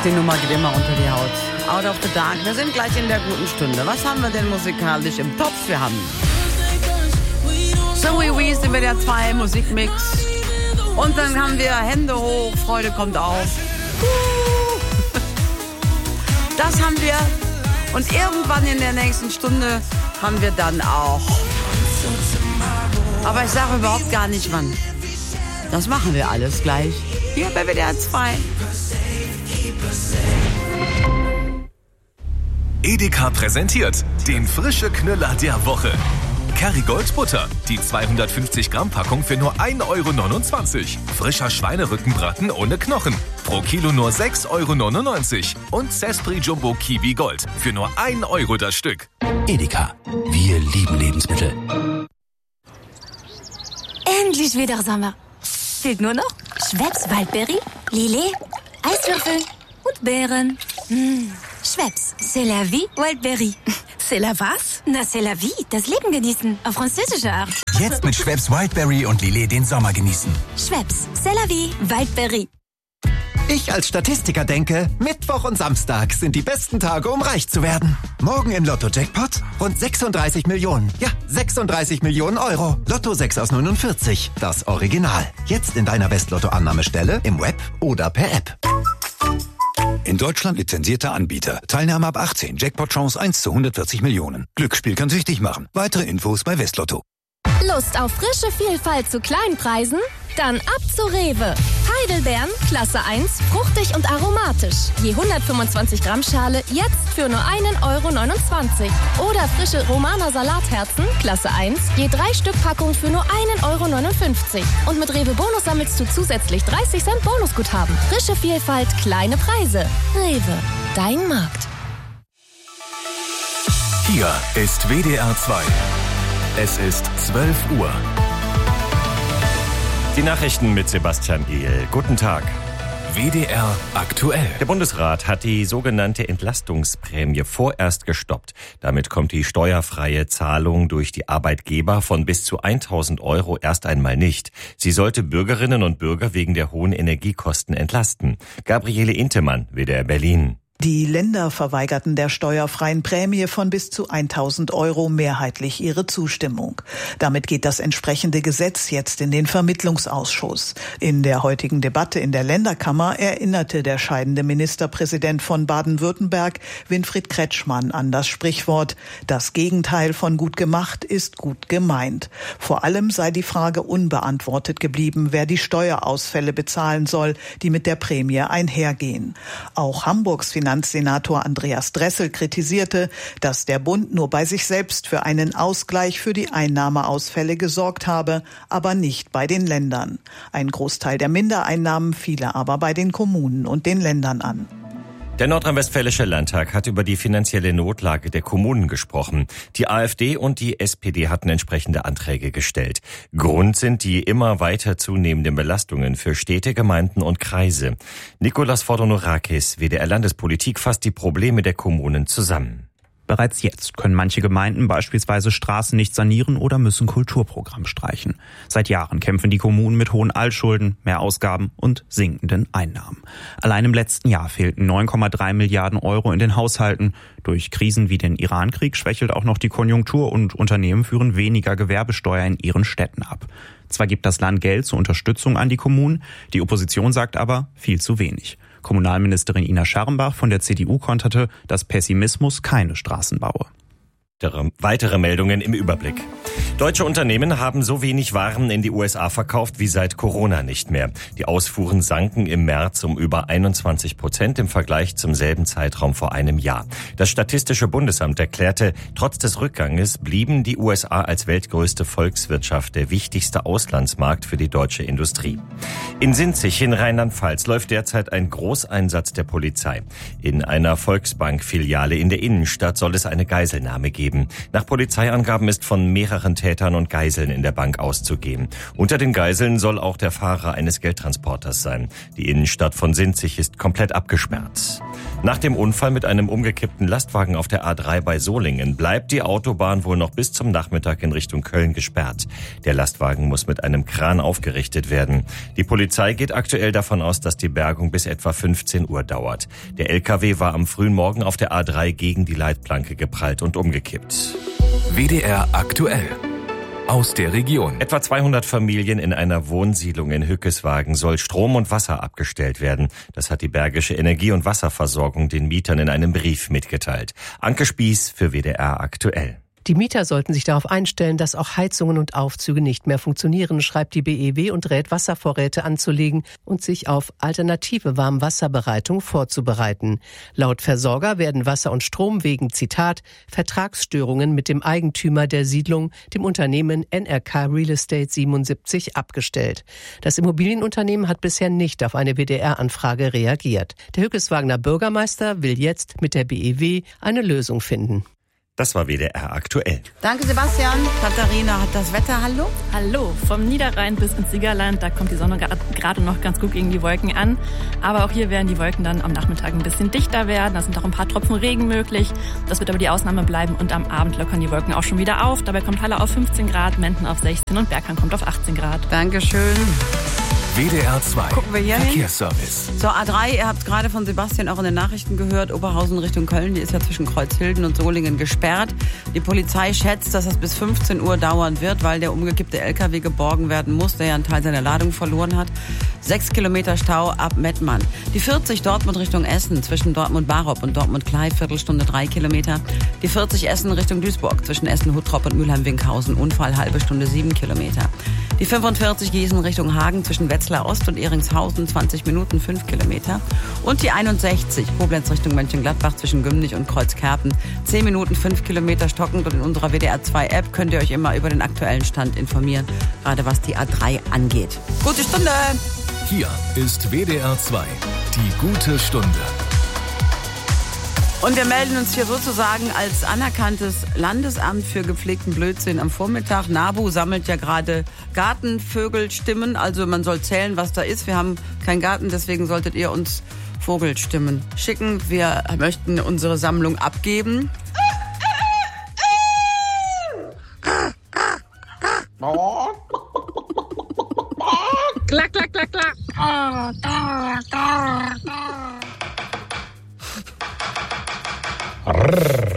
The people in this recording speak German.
Die Nummer geht immer unter die Haut. Out of the Dark. Wir sind gleich in der guten Stunde. Was haben wir denn musikalisch im Topf? Wir haben Zoe Wees in WDR 2 Musikmix. Und dann haben wir Hände hoch, Freude kommt auf. Das haben wir. Und irgendwann in der nächsten Stunde haben wir dann auch. Aber ich sage überhaupt gar nicht wann. Das machen wir alles gleich. Hier bei WDR 2. Edeka präsentiert den frische Knüller der Woche. Kerrygold Butter, die 250 Gramm Packung für nur 1,29 Euro. Frischer Schweinerückenbraten ohne Knochen, pro Kilo nur 6,99 Euro. Und Sespri Jumbo Kiwi Gold für nur 1 Euro das Stück. Edeka, wir lieben Lebensmittel. Endlich wieder Sommer. Fehlt nur noch Schweppes Waldbeere, Lillet, Eiswürfel und Beeren. Schweppes, c'est la vie, Wildberry. C'est la was? Na, c'est la vie, das Leben genießen, auf französische Art. Jetzt mit Schweppes Wildberry und Lillet den Sommer genießen. Schweppes, c'est la vie, Wildberry. Ich als Statistiker denke, Mittwoch und Samstag sind die besten Tage, um reich zu werden. Morgen im Lotto-Jackpot rund 36 Millionen. Ja, 36 Millionen Euro. Lotto 6 aus 49, das Original. Jetzt in deiner Westlotto-Annahmestelle, im Web oder per App. In Deutschland lizenzierter Anbieter. Teilnahme ab 18. Jackpot-Chance 1 zu 140 Millionen. Glücksspiel kann süchtig machen. Weitere Infos bei Westlotto. Lust auf frische Vielfalt zu kleinen Preisen? Dann ab zu Rewe. Heidelbeeren, Klasse 1, fruchtig und aromatisch. Je 125 Gramm Schale jetzt für nur 1,29 Euro. Oder frische Romaner Salatherzen, Klasse 1, je 3 Stück Packung für nur 1,59 Euro. Und mit Rewe Bonus sammelst du zusätzlich 30 Cent Bonusguthaben. Frische Vielfalt, kleine Preise. Rewe, dein Markt. Hier ist WDR 2. Es ist 12 Uhr. Die Nachrichten mit Sebastian Ehl. Guten Tag. WDR aktuell. Der Bundesrat hat die sogenannte Entlastungsprämie vorerst gestoppt. Damit kommt die steuerfreie Zahlung durch die Arbeitgeber von bis zu 1.000 Euro erst einmal nicht. Sie sollte Bürgerinnen und Bürger wegen der hohen Energiekosten entlasten. Gabriele Intemann, WDR Berlin. Die Länder verweigerten der steuerfreien Prämie von bis zu 1.000 Euro mehrheitlich ihre Zustimmung. Damit geht das entsprechende Gesetz jetzt in den Vermittlungsausschuss. In der heutigen Debatte in der Länderkammer erinnerte der scheidende Ministerpräsident von Baden-Württemberg, Winfried Kretschmann, an das Sprichwort: Das Gegenteil von gut gemacht ist gut gemeint. Vor allem sei die Frage unbeantwortet geblieben, wer die Steuerausfälle bezahlen soll, die mit der Prämie einhergehen. Auch Hamburgs Finanzsenator Andreas Dressel kritisierte, dass der Bund nur bei sich selbst für einen Ausgleich für die Einnahmeausfälle gesorgt habe, aber nicht bei den Ländern. Ein Großteil der Mindereinnahmen fiele aber bei den Kommunen und den Ländern an. Der Nordrhein-Westfälische Landtag hat über die finanzielle Notlage der Kommunen gesprochen. Die AfD und die SPD hatten entsprechende Anträge gestellt. Grund sind die immer weiter zunehmenden Belastungen für Städte, Gemeinden und Kreise. Nikolaus Fordonorakis, WDR Landespolitik, fasst die Probleme der Kommunen zusammen. Bereits jetzt können manche Gemeinden beispielsweise Straßen nicht sanieren oder müssen Kulturprogramm streichen. Seit Jahren kämpfen die Kommunen mit hohen Altschulden, mehr Ausgaben und sinkenden Einnahmen. Allein im letzten Jahr fehlten 9,3 Milliarden Euro in den Haushalten. Durch Krisen wie den Irankrieg schwächelt auch noch die Konjunktur und Unternehmen führen weniger Gewerbesteuer in ihren Städten ab. Zwar gibt das Land Geld zur Unterstützung an die Kommunen, die Opposition sagt aber viel zu wenig. Kommunalministerin Ina Scharrenbach von der CDU konterte, dass Pessimismus keine Straßen baue. Weitere Meldungen im Überblick. Deutsche Unternehmen haben so wenig Waren in die USA verkauft wie seit Corona nicht mehr. Die Ausfuhren sanken im März um über 21% im Vergleich zum selben Zeitraum vor einem Jahr. Das Statistische Bundesamt erklärte, trotz des Rückganges blieben die USA als weltgrößte Volkswirtschaft der wichtigste Auslandsmarkt für die deutsche Industrie. In Sinzig in Rheinland-Pfalz läuft derzeit ein Großeinsatz der Polizei. In einer Volksbank-Filiale in der Innenstadt soll es eine Geiselnahme geben. Nach Polizeiangaben ist von mehreren Tätern und Geiseln in der Bank auszugehen. Unter den Geiseln soll auch der Fahrer eines Geldtransporters sein. Die Innenstadt von Sinzig ist komplett abgesperrt. Nach dem Unfall mit einem umgekippten Lastwagen auf der A3 bei Solingen bleibt die Autobahn wohl noch bis zum Nachmittag in Richtung Köln gesperrt. Der Lastwagen muss mit einem Kran aufgerichtet werden. Die Polizei geht aktuell davon aus, dass die Bergung bis etwa 15 Uhr dauert. Der LKW war am frühen Morgen auf der A3 gegen die Leitplanke geprallt und umgekippt. WDR aktuell. Aus der Region. Etwa 200 Familien in einer Wohnsiedlung in Hückeswagen soll Strom und Wasser abgestellt werden. Das hat die Bergische Energie- und Wasserversorgung den Mietern in einem Brief mitgeteilt. Anke Spieß für WDR aktuell. Die Mieter sollten sich darauf einstellen, dass auch Heizungen und Aufzüge nicht mehr funktionieren, schreibt die BEW und rät, Wasservorräte anzulegen und sich auf alternative Warmwasserbereitung vorzubereiten. Laut Versorger werden Wasser und Strom wegen, Zitat, Vertragsstörungen mit dem Eigentümer der Siedlung, dem Unternehmen NRK Real Estate 77, abgestellt. Das Immobilienunternehmen hat bisher nicht auf eine WDR-Anfrage reagiert. Der Hückeswagener Bürgermeister will jetzt mit der BEW eine Lösung finden. Das war WDR aktuell. Danke, Sebastian. Katharina hat das Wetter. Hallo? Hallo. Vom Niederrhein bis ins Siegerland, da kommt die Sonne gerade noch ganz gut gegen die Wolken an. Aber auch hier werden die Wolken dann am Nachmittag ein bisschen dichter werden. Da sind auch ein paar Tropfen Regen möglich. Das wird aber die Ausnahme bleiben. Und am Abend lockern die Wolken auch schon wieder auf. Dabei kommt Halle auf 15 Grad, Menden auf 16 und Bergheim kommt auf 18 Grad. Dankeschön. WDR 2. Gucken wir hier Verkehrsservice. So, A3, ihr habt gerade von Sebastian auch in den Nachrichten gehört, Oberhausen Richtung Köln, die ist ja zwischen Kreuzhilden und Solingen gesperrt. Die Polizei schätzt, dass es bis 15 Uhr dauern wird, weil der umgekippte LKW geborgen werden muss, der ja einen Teil seiner Ladung verloren hat. 6 Kilometer Stau ab Mettmann. Die 40 Dortmund Richtung Essen zwischen Dortmund-Barop und Dortmund-Klei, Viertelstunde 3 Kilometer. Die 40 Essen Richtung Duisburg zwischen Essen-Huttrop und Mülheim-Winkhausen, Unfall, halbe Stunde 7 Kilometer. Die 45 Gießen Richtung Hagen zwischen Wetzlar Ost und Ehringshausen, 20 Minuten, 5 Kilometer. Und die 61 Koblenz Richtung Mönchengladbach zwischen Gümnich und Kreuzkerpen, 10 Minuten, 5 Kilometer stockend. Und in unserer WDR 2 App könnt ihr euch immer über den aktuellen Stand informieren, gerade was die A3 angeht. Gute Stunde! Hier ist WDR 2, die gute Stunde. Und wir melden uns hier sozusagen als anerkanntes Landesamt für gepflegten Blödsinn am Vormittag. NABU sammelt ja gerade Gartenvögelstimmen, also man soll zählen, was da ist. Wir haben keinen Garten, deswegen solltet ihr uns Vogelstimmen schicken. Wir möchten unsere Sammlung abgeben. Klack, klack, klack, klack. Rrrr.